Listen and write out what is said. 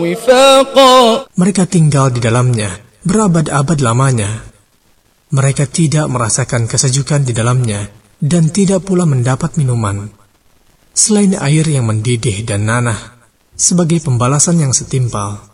وفاقا. Mereka tinggal di dalamnya berabad-abad lamanya. Mereka tidak merasakan kesejukan di dalamnya dan tidak pula mendapat minuman selain air yang mendidih dan nanah sebagai pembalasan yang setimpal.